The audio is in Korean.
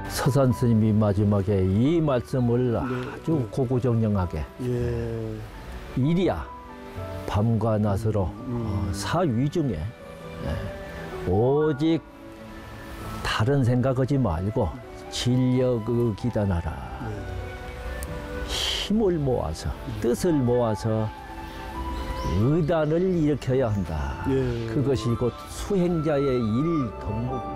서산 스님이 마지막에 이 말씀을 아주 고고정령하게 예. 일이야 밤과 낮으로 사위중에 오직 다른 생각하지 말고 진력의 기단하라. 힘을 모아서 뜻을 모아서 의단을 일으켜야 한다. 예. 그것이 곧 수행자의 일 덕목.